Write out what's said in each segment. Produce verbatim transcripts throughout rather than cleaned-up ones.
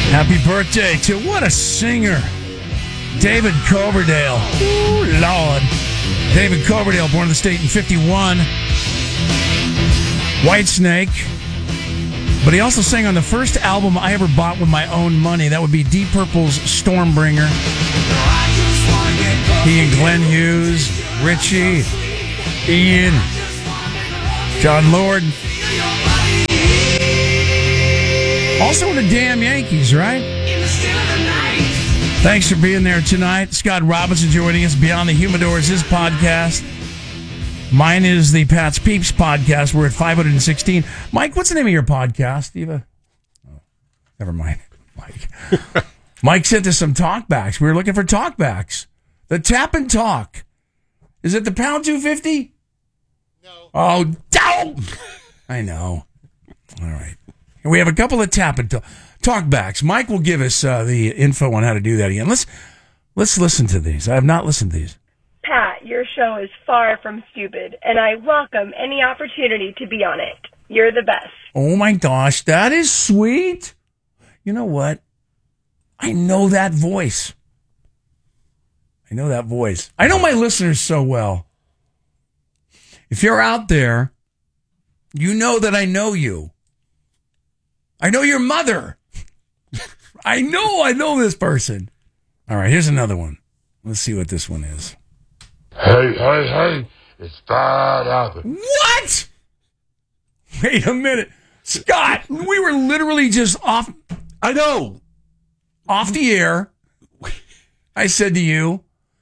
Happy birthday to what a singer, David Coverdale. Ooh, Lord. David Coverdale, born in the state in fifty-one. Whitesnake. But he also sang on the first album I ever bought with my own money. That would be Deep Purple's Stormbringer. He and Glenn Hughes, Richie, Ian, John Lord. Also in the damn Yankees, right? Thanks for being there tonight. Scott Robinson joining us. Beyond the Humidor is his podcast. Mine is the Pat's Peeps podcast. We're at five hundred sixteen. Mike, what's the name of your podcast? Eva? Oh, never mind, Mike. Mike sent us some talkbacks. We were looking for talkbacks. The Tap and Talk. Is it the Pound two fifty? No. Oh, don't! I know. All right. And we have a couple of Tap and Talk talkbacks. Mike will give us uh, the info on how to do that again. Let's let's listen to these. I have not listened to these. Pat, your show is far from stupid, and I welcome any opportunity to be on it. You're the best. Oh my gosh, that is sweet. You know what? I know that voice. I know that voice. I know my listeners so well. If you're out there, you know that I know you. I know your mother. I know I know this person. All right, here's another one. Let's see what this one is. Hey, hey, hey, it's Fat Albert. What? Wait a minute. Scott, we were literally just off. I know. Off the air. I said to you.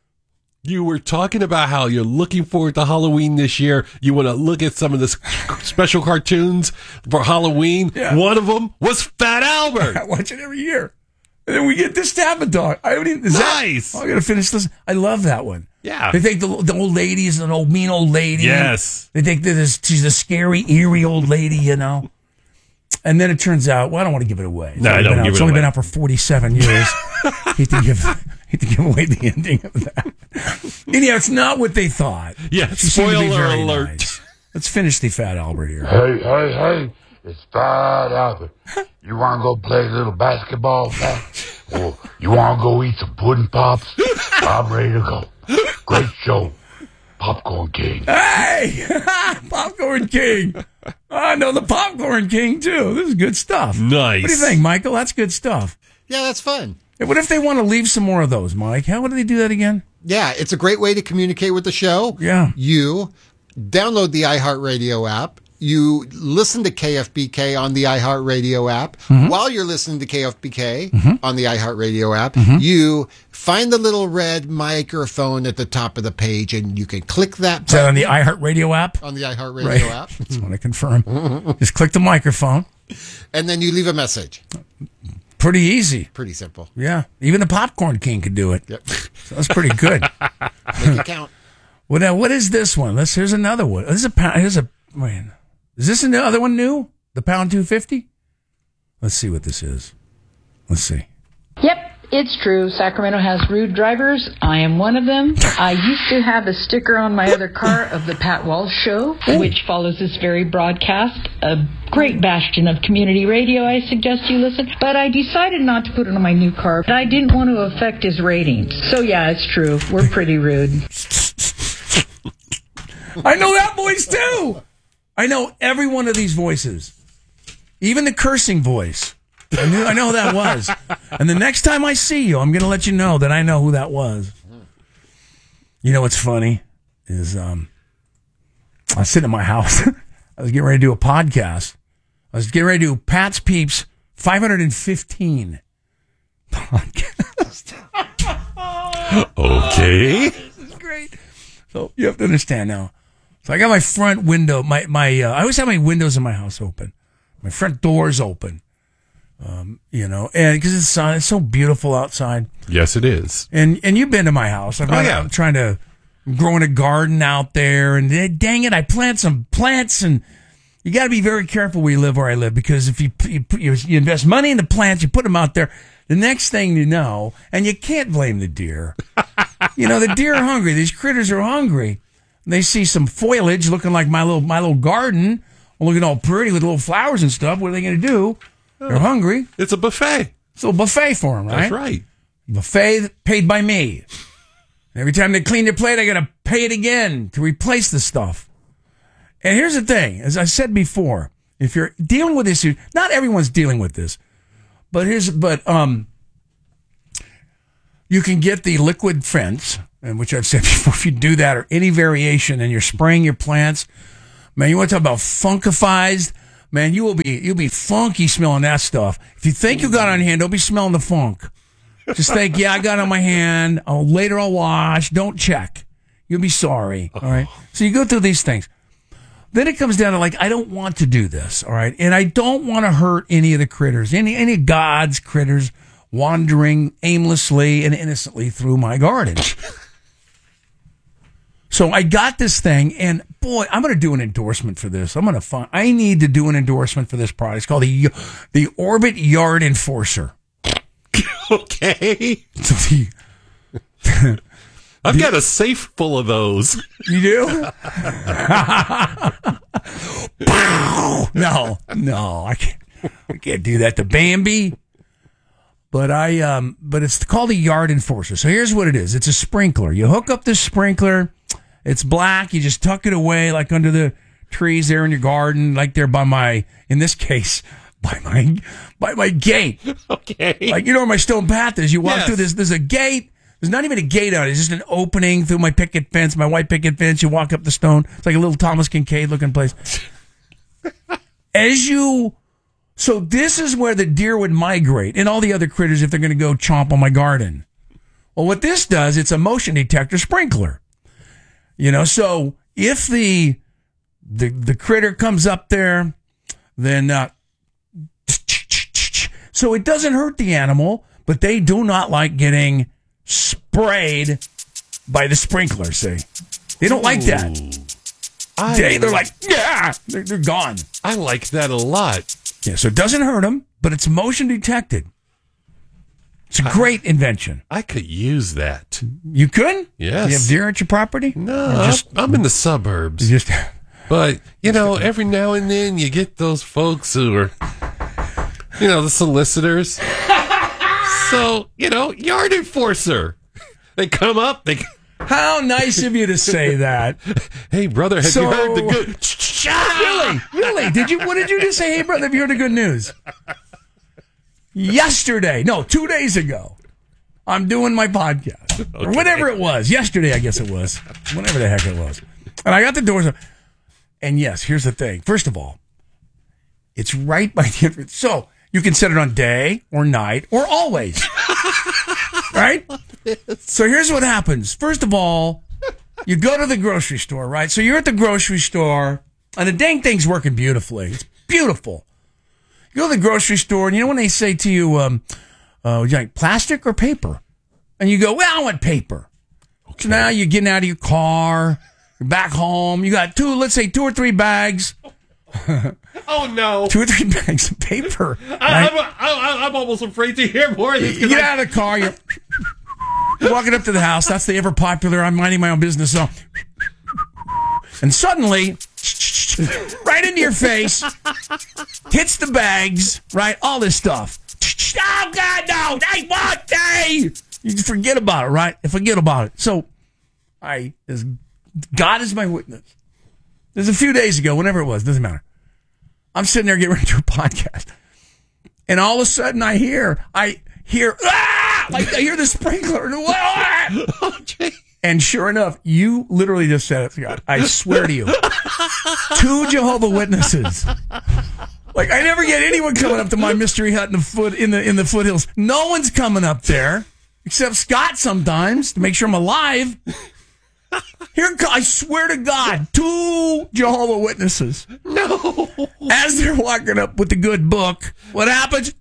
You were talking about how you're looking forward to Halloween this year. You want to look at some of the special cartoons for Halloween. Yeah. One of them was Fat Albert. I watch it every year. And then we get this Tap and Talk. I haven't even, is nice. That, oh, I got to finish this. I love that one. Yeah. They think the, the old lady is an old mean old lady. Yes. They think that this, she's a scary, eerie old lady, you know. And then it turns out, well, I don't want to give it away. It's no, I don't give it It's away. only been out for forty-seven years. hate, to give, hate to give away the ending of that. Anyhow, it's not what they thought. Yeah, She seemed to be spoiler very alert. nice. Let's finish the Fat Albert here. Hey, hey, hey, it's Fat Albert. You want to go play a little basketball, Fat? Or you want to go eat some pudding pops? I'm ready to go. Great show. Popcorn King. Hey! Popcorn King. I know the Popcorn King, too. This is good stuff. Nice. What do you think, Michael? That's good stuff. Yeah, that's fun. Hey, what if they want to leave some more of those, Mike? How would they do that again? Yeah, it's a great way to communicate with the show. Yeah. You download the iHeartRadio app. You listen to K F B K on the iHeartRadio app. Mm-hmm. While you're listening to K F B K mm-hmm. on the iHeartRadio app, mm-hmm. you find the little red microphone at the top of the page, and you can click that. Is that on the iHeartRadio app? On the iHeartRadio right. app. Just want to confirm. Just click the microphone. And then you leave a message. Pretty easy. Pretty simple. Yeah. Even the Popcorn King could do it. Yep. So that's pretty good. Make it count. Well, now, what is this one? Let's. Here's another one. This is a. Here's a. Wait. Is this another one new? The Pound two fifty? Let's see what this is. Let's see. Yep, it's true. Sacramento has rude drivers. I am one of them. I used to have a sticker on my other car of the Pat Walsh Show, which follows this very broadcast. A great bastion of community radio. I suggest you listen. But I decided not to put it on my new car. I didn't want to affect his ratings. So yeah, it's true. We're pretty rude. I know that voice too. I know every one of these voices, even the cursing voice. I knew, I know who that was. And the next time I see you, I'm going to let you know that I know who that was. You know what's funny is um, I was sitting in my house. I was getting ready to do a podcast. I was getting ready to do Pat's Peeps five hundred fifteen podcast. Okay. This is great. So you have to understand now. So I got my front window, my, my, uh, I always have my windows in my house open. My front doors open. Um, you know, and because it's sun, it's so beautiful outside. Yes, it is. And, and you've been to my house. I've got, oh, yeah. I'm trying to, I'm growing a garden out there, and eh, dang it, I plant some plants, and you got to be very careful where you live where I live, because if you, you, you, you invest money into plants, you put them out there, the next thing you know, and you can't blame the deer. You know, the deer are hungry. These critters are hungry. They see some foliage looking like my little my little garden, looking all pretty with little flowers and stuff. What are they going to do? They're hungry. It's a buffet. It's a little buffet for them, right? That's right. Buffet paid by me. Every time they clean their plate, I got to pay it again to replace the stuff. And here's the thing, as I said before, if you're dealing with this, not everyone's dealing with this, but here's, but um, you can get the liquid fence, and which I've said before, if you do that or any variation, and you're spraying your plants, man, you want to talk about funkifies, man, you will be you'll be funky smelling that stuff. If you think you got it on your hand, don't be smelling the funk. Just think, yeah, I got it on my hand. Oh, later I'll wash. Don't check. You'll be sorry. All right. So you go through these things. Then it comes down to like, I don't want to do this. All right. And I don't want to hurt any of the critters, any, any of God's critters wandering aimlessly and innocently through my garden. So I got this thing, and boy, I'm going to do an endorsement for this. I'm going to find, I need to do an endorsement for this product. It's called the, the Orbit Yard Enforcer. Okay. So the, I've got a safe full of those. You do? no, no, I can't. I can't do that to Bambi. But I, um, but it's called a Yard Enforcer. So here's what it is: it's a sprinkler. You hook up this sprinkler. It's black. You just tuck it away, like under the trees there in your garden, like there by my, in this case, by my, by my gate. Okay. Like, you know where my stone path is. You walk Yes. through this. There's a gate. There's not even a gate on it. It's just an opening through my picket fence, my white picket fence. You walk up the stone. It's like a little Thomas Kincaid looking place. As you, so this is where the deer would migrate and all the other critters if they're going to go chomp on my garden. Well, what this does, it's a motion detector sprinkler. You know, so if the the the critter comes up there, then uh, so it doesn't hurt the animal, but they do not like getting sprayed by the sprinkler, see? They don't like that. I, They, they're like, yeah, they're, they're gone. I like that a lot. Yeah, so it doesn't hurt them, but it's motion detected. It's a great invention. I could use that. You could? Yes. You have deer at your property? No, Or just, I'm in the suburbs. just But, you know, every now and then you get those folks who are, you know, the solicitors. So, you know, yard enforcer. They come up, they... How nice of you to say that. Hey, brother, have So- you heard the good... Really? Really? Did you? What did you just say? Hey, brother, have you heard the good news? Yesterday, no, two days ago, I'm doing my podcast. Or Okay. whatever it was. Yesterday, I guess it was. Whatever the heck it was. And I got the doors up. And yes, here's the thing. First of all, it's right by the entrance. So you can set it on day or night or always. Right? So here's what happens. First of all, you go to the grocery store, right? So you're at the grocery store, and the dang thing's working beautifully. It's beautiful. You go to the grocery store, and you know when they say to you, um, uh, would you like plastic or paper? And you go, well, I want paper. Okay. So now you're getting out of your car, you're back home, you got two, let's say two or three bags. Oh, no. Two or three bags of paper. I, Right? I'm, I, I'm almost afraid to hear more of this. You get out of the car, you're walking up to the house. That's the ever popular, I'm minding my own business. So, and suddenly, right into your face, hits the bags, right? All this stuff. Oh, God, no. They want they. You just forget about it, right? Forget about it. So, I, as God is my witness. There's a few days ago, whenever it was, doesn't matter. I'm sitting there getting ready to do a podcast. And all of a sudden I hear, I hear, ah! Like I hear the sprinkler. And sure enough, you literally just said it, Scott. I swear to you. Two Jehovah Witnesses. Like I never get anyone coming up to my mystery hut in the foot in the in the foothills. No one's coming up there except Scott sometimes to make sure I'm alive. Here, I swear to God, two Jehovah Witnesses. No. As they're walking up with the good book, what happens?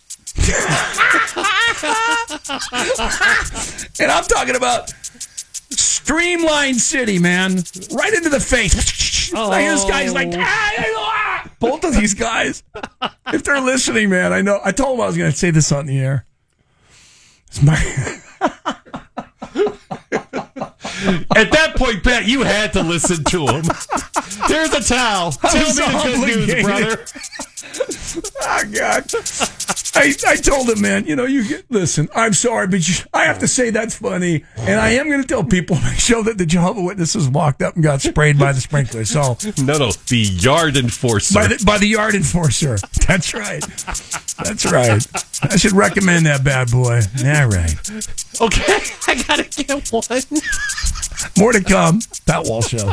And I'm talking about Streamline City, man. Right into the face. Oh. Like this guy's like, ah, both of these guys. If they're listening, man, I know. I told them I was going to say this on the air. It's my. At that point, Pat, you had to listen to him. Here's a towel. Tell me the good news, brother. Oh, God. I, I told him, man, you know, you get, listen, I'm sorry, but you, I have to say that's funny. And I am going to tell people on my show that the Jehovah's Witnesses walked up and got sprayed by the sprinkler. So, no, no, the yard enforcer. By the, by the yard enforcer. That's right. That's right. I should recommend that bad boy. All right. Okay, I got to get one. More to come. Pat Walsh Show.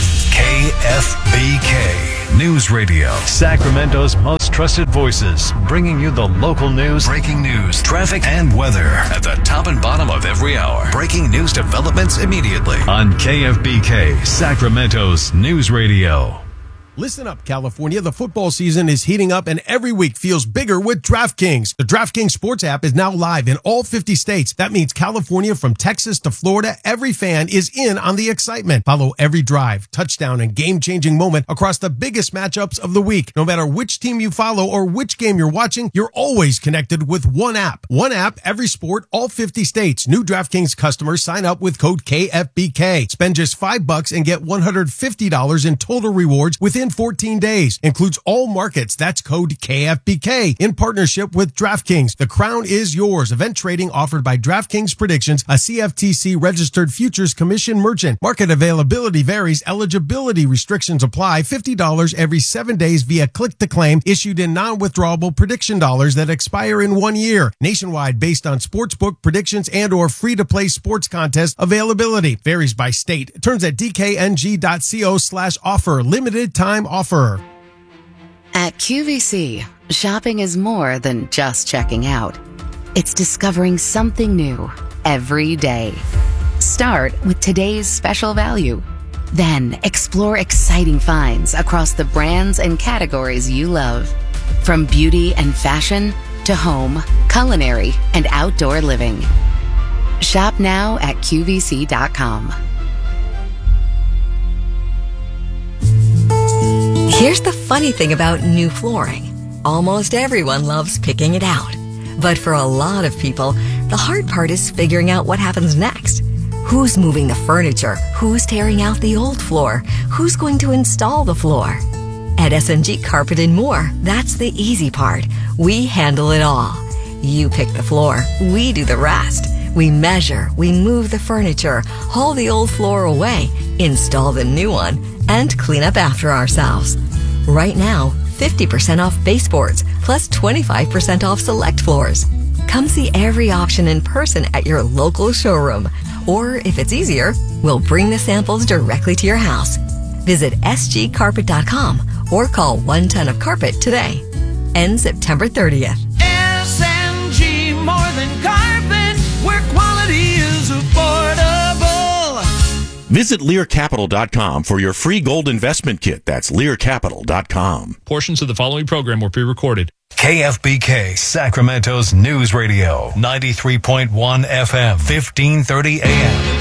K F B K News Radio. Sacramento's most trusted voices, bringing you the local news, breaking news, traffic, and weather at the top and bottom of every hour. Breaking news developments immediately on K F B K, Sacramento's News Radio. Listen up, California. The football season is heating up and every week feels bigger with DraftKings. The DraftKings Sports app is now live in all fifty states. That means California, from Texas to Florida, every fan is in on the excitement. Follow every drive, touchdown, and game-changing moment across the biggest matchups of the week. No matter which team you follow or which game you're watching, you're always connected with one app. One app, every sport, all fifty states. New DraftKings customers sign up with code K F B K. Spend just five bucks and get one hundred fifty dollars in total rewards within fourteen days. Includes all markets. That's code K F B K in partnership with DraftKings. The crown is yours. Event trading offered by DraftKings Predictions, a C F T C registered futures commission merchant. Market availability varies. Eligibility restrictions apply. fifty dollars every seven days via click to claim, issued in non-withdrawable prediction dollars that expire in one year. Nationwide, based on sportsbook predictions and or free-to-play sports contest availability. Varies by state. Terms at d k n g dot co slash offer. Limited time offer. At Q V C, shopping is more than just checking out. It's discovering something new every day. Start with today's special value. Then explore exciting finds across the brands and categories you love. From beauty and fashion to home, culinary, and outdoor living. Shop now at Q V C dot com. Here's the funny thing about new flooring. Almost everyone loves picking it out. But for a lot of people, the hard part is figuring out what happens next. Who's moving the furniture? Who's tearing out the old floor? Who's going to install the floor? At S and G Carpet and More, that's the easy part. We handle it all. You pick the floor, we do the rest. We measure, we move the furniture, haul the old floor away, install the new one, and clean up after ourselves. Right now, fifty percent off baseboards, plus twenty-five percent off select floors. Come see every option in person at your local showroom. Or if it's easier, we'll bring the samples directly to your house. Visit s g carpet dot com or call one ton of carpet today. Ends September thirtieth. S and G, more than carpet, where quality is affordable. Visit Lear Capital dot com for your free gold investment kit. That's Lear Capital dot com. Portions of the following program were pre-recorded. K F B K, Sacramento's News Radio, ninety-three point one F M, fifteen thirty A M.